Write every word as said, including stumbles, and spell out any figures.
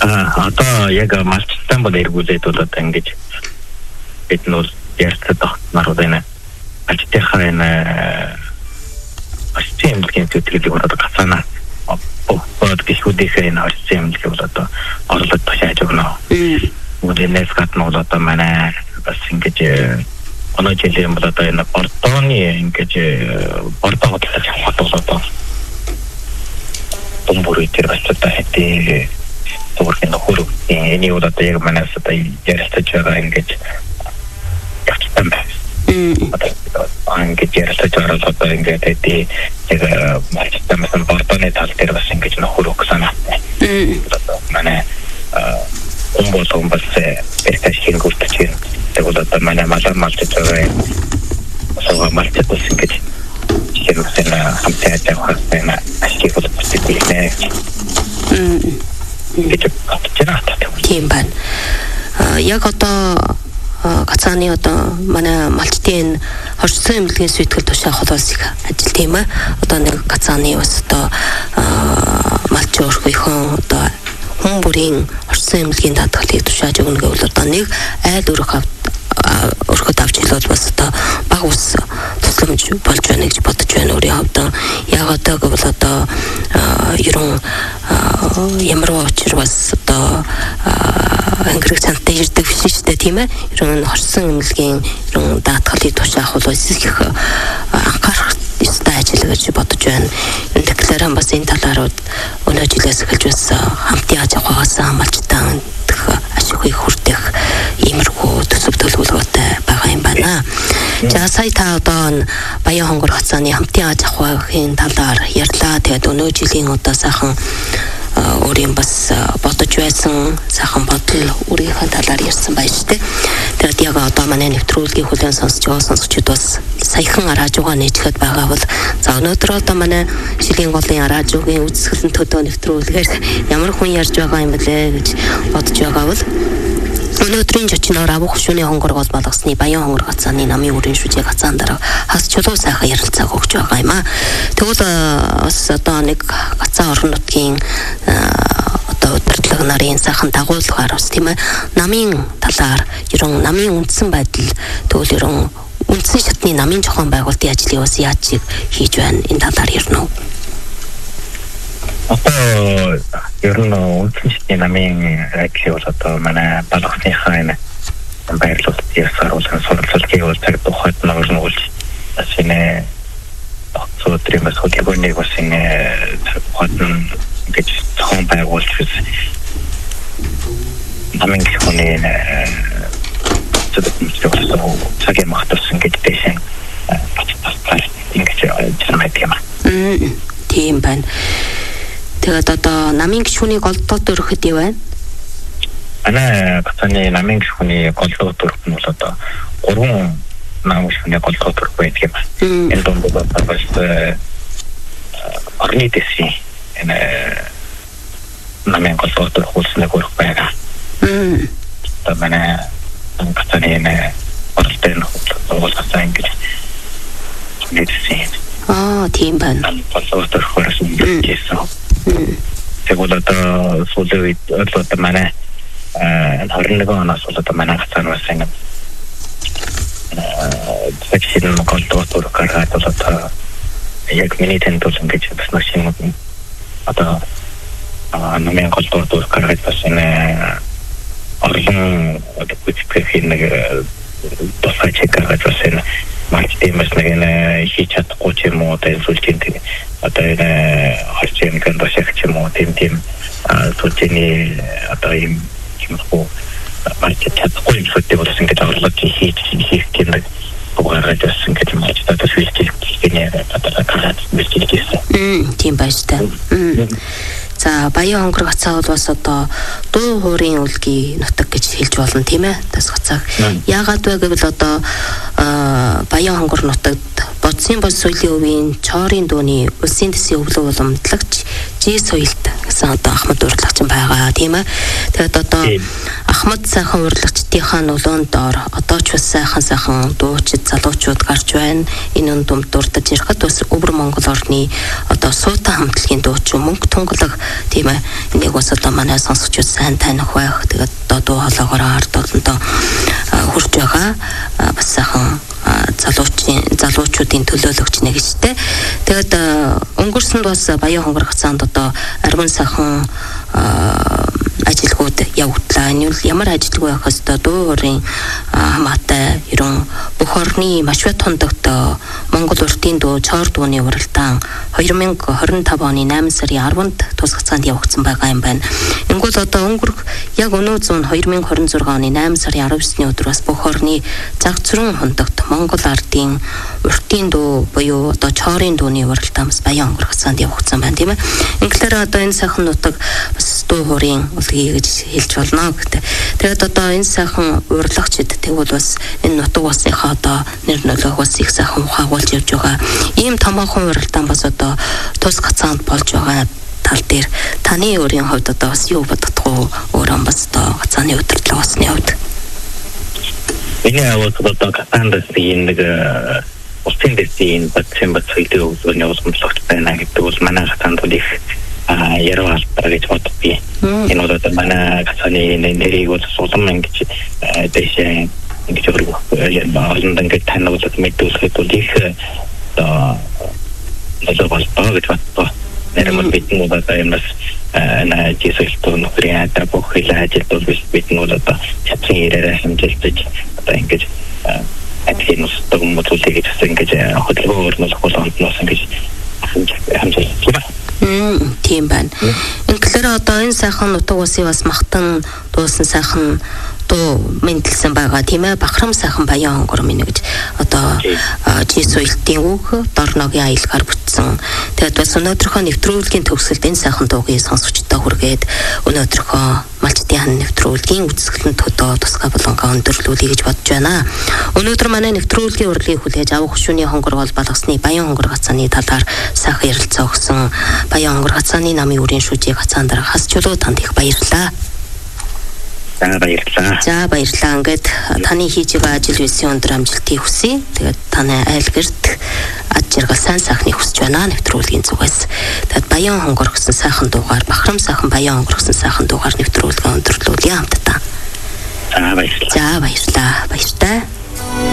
А одоо яг малчтан бол эргүүлээд бол одоо ингэж бид нөл ярьцад нар удаа альтехаа энэ системийн төтөлийг бол одоо гацаана бод гişүүдийнхээ энэ системийг бол одоо орлог тушааж өгнө. Үднээс гадна бол одоо манай бас ингэж оноо жилийн бол одоо энэ портооны ингэж портоо хөтлөж авах бол одоо томборыг тэр бас одоо хэдий өөрхөн нөхөр энэ бол одоо яг манаас одоо ярилцаж байгаа ингэж явцсан байна. Ангиж ярилцаж байгаа бол одоо ингэж хэдий яг малчтамсан портооны тал дээр бас ингэж нөхөр өгсөн байна. Одоо манай умбол умбол перташ хийгүүртэж байна. Тэгвэл одоо манай малаа малчж байгаа сого малчж болсон гэж хэлсэн хамтаа явах гэсэн ашиг бол бүтээгдэхүүн гэж бодчихно. Тийм байна. Яг одоо гацааны одоо манай малчтын хорцсон эмнэлгийн сүйтгэл тушаах холоос их ажил тийм ээ. Одоо нэг гацааны бас одоо малч өөрхөн одоо хүн бүрийн хорцсон эмнэлгийн даатгалыг тушааж өгнө гэвэл одоо нэг айл өрөх өрхөд авч хэлээд бас одоо баг ус тусламж болж байна гэж бодож байна өөрийн хувьд. Яг одоо гэвэл одоо ерөн ямар учир бас одоо ангирах цантай ирдэг биш шүү дээ тийм ээ. Ерөн хорсон эмнэлгийн ерөн даатгалыг тушаах бол их анхаарах ёстой ажил гэж бодож байна. Энэ декларан бас энэ талаар өнөө жилээс эхэлж бас хамтын аж ахуйгаас малчтан ашиг их хүртэх иймэрхүү төсөв төлөвлөгөөтэй байгаа юм байна. За сая та одоо Баян хонгор хацааны хамтын аж ахуйн талаар ярьлаа. Тэгээд өнөө жилийн одоо сайхан өөрийн бас бодож байсан сайхан бодол өөрийнхөө талаар ярьсан байж тээ. Тэгээд яг одоо манай нэвтрүүлгийн хүлээн сонсч байгаа сонсогчид бас саяхан радиогоо нээжхэд байгаа бол за өнөөдөр одоо манай шилийн голын радиогийн үзэсгэлэн төдөө нэвтрүүлгээр ямар хүн ярьж байгаа юм бэлээ гэж бодож байгаа бол өнөөдрийн жочноор авах шөнийн хонгор гол болгосны Баян хонгор гацааны намын өрийн шүжээ гацаан дараа хас чулуу сайхан ярилцааг өгч байгаа юм аа. Тэгвэл бас одоо нэг гацаа орон нутгийн одоо удирдлага нарын сайхан дагуулгаар бас тийм ээ намын талаар ерөн намын үндсэн байдал тэгвэл ерөн үндсэн шатны намын зохион байгуулалтын ажлыг бас яаж хийж байна энэ талаар ярина уу? Одоо ер нь үндсэн шатны намын ажлыг бол одоо манай балгасныхаа энэ байрлуулалт ясааруулсан сурвалжлагыг бол цаг тухайд нөөрнүүлж бас энэ цодрын бас хөдөлгөөнийг бас энэ цаг тухайд гэж зохион байгуулж намын гишүүний цагийн магтуулсан гэж дэшин батцаас ингэж жирмэт юм. Тийм байна. Тэгээд одоо намын гишүүний голдоод өрөхөд юу байна? Ана гацааны намын гишүүний голдоод өрөх нь бол одоо гурван намын гишүүний голдоод өрөх байдаг юм. Энэ донд бол бас орны дэсийн энэ намын голдоод өрөх үлснэг өрөх байгаа. Мм. Одоо манай гацааны энэ оролтын хуулгасан ингэж нэгсэн. Аа, тийм байна. Голдоод өрөх үлснэг гэсэн. Тэгвэл одоо сүүлийн үед одоо манай харин нэг оноос бол одоо манай гацаан бас ингэ тэгшин голдоод өрөх гаргаад бол одоо яг миний тэнд бол ингэж бас машин одоо намын голдоод өрөх гаргаад бас энэ орлон одоо бүтгэхийн нэг тусгай чек гаргаад бас энэ маркетинг бас нэг энэ хийж чадахгүй ч юм уу одоо сүлжийн тэг одоо энэ харчин гандашиг ч юм уу тийм тийм сүлжээний одоо юм юмхүү маркет чадахгүй юм сүлжээ бол ингэж орлого хийж хийх тийм нэг угаараад бас ингэж маркетад сүлжээ хийх одоо карат бэлтгэсэн. Мм тийм байж та. За Баян хонгор гацаа бол бас одоо дуу хуурын үлгийн нутаг гэж хэлж болно тийм ээ. Тас гацааг. Яагаад вэ гэвэл одоо Баян хонгор нутагт бодсын бол соёлын өвийн чорын дууны улсын дэсийн өвлөө уламжлагч жи соёлт гэсэн одоо Ахмад урлагч байгаа тийм ээ. Тэгээд одоо Ахмад сайхан урлагчдын хүүхдийнхаа нулуун доор одоо ч бас сайхан сайхан дуучид залуучууд гарч байна. Энэ дунд дурдж ирэхэд бас өвөр Монгол орны одоо суута хамтлагийн дуучин мөнгө тунгалаг тийм ээ. Энийг бас одоо манай сонсогчид сайн таних байх. Тэгээд одоо дуу хоолойгоор ард олонтоо хурж байгаа. Бас сайхан залуучийн залуучуудын төлөөлөгч нэг штэ. Тэгээд өнгөрсөнд бас Баян хонгор хацаанд одоо арван сайхан ажилгууд явууллаа. Энэ ямар ажилгүй байх хэвээр дуурын хамаатай ерөн бүх орны маш бат хондогтой Монгол уртын дуу чор дууны уралдаан two thousand twenty-five оны найман сарын арванд тус хацаанд явагдсан байгаа юм байна. Ингүүл одоо өнгөрөх яг өнөө зүүн two thousand twenty-six оны найман сарын twelve-ны өдөр бас бүх орны цаг зүрэн хондогт Монгол ардын уртын дуу буюу одоо чорын дууны уралдаан бас Баян хонгор хацаанд явагдсан байна тийм ээ. Инглээр одоо энэ сайхан нутаг бас дуу хуурын үлгий гэж хэлж болно гэдэг. Тэгээд одоо энэ сайхан урлагчид тэгвэл бас энэ нутаг усынхаа одоо нэр нөлөөх бас их сайхан ухаагуулж явж байгаа. Ийм томоохон уралдаан бас одоо тус хацаанд болж байгаа тал дээр таны өөрийн хувьд одоо бас юу боддог вэ? Өөрөө бас одоо хацааны удирдлага усны хувьд. Энэ аваад одоо хацаанд нэг усын дэсийн бацэн бацэлтэй өгөөний уламжлагч байна гэдэг бол манай хацаанд их а яруу албаар гэж боддгийг. Энэ бол одоо манай хацааны нэрийг бол сулам ингэж дэшээ ингэж өргөх олон ингээд танилцуулаад мэдүүлэхэд бол их одоо нэлээд болтоо гэж боддоо. Нэрмэл бидний одоо юмас на жисэлтөө нөхрийн ата бүх хилээ ажилд бол бидний бол одоо чадсан ирээрээ хэмжилж одоо ингэж адилхан устдаг мөцөлийг гэж ингэж хөдөлгөөр нь холондноос ингэж хэмжилж байна. Мм тийм байна. Инглээр одоо энэ сайхан нутаг усын бас махтан дуусан сайхан дуу мэдлсэн байгаа тийм ээ. Бахрам сайхан Баян хонгор минь гэж одоо жисүйлтийн үг дорногийн аялгаар бүтсэн. Тэгээд бас өнөөдрийнхөө нэвтрүүлгийн төгсөлд энэ сайхан дуугийн сонсогчдоо хүргээд өнөөдрийнхөө малчтын хан нэвтрүүлгийн үзэсгэлэнт төдөө тусгай болонгоо өндөрлүүлье гэж бодож байна. Өнөөдөр манай нэвтрүүлгийн урлагийг хүлээж авах шүний хонгор бол балгасны Баян хонгор хацааны талаар сайхан ярилцаа өгсөн Баян хонгор хацааны намын үрийн шүүжийг хацаан дараа хасчлуу танд их баярлалаа. За баярлалаа. За баярлалаа. Ингээд таны хийж байгаа ажил үйлсийн өндөр амжилтыг хүсье. Тэгээд таны айл гэрт аж жаргал сайн сайхныг хүсэж байна нэвтрүүлгийн зүгээс. Тэгээд Баян хонгор гэсэн сайхан дуугаар Бахрам сайхан Баян хонгор гэсэн сайхан дуугаар нэвтрүүлгээ өндөрлүүлье хамтдаа. За баярлалаа. За баярлалаа. Баяртай.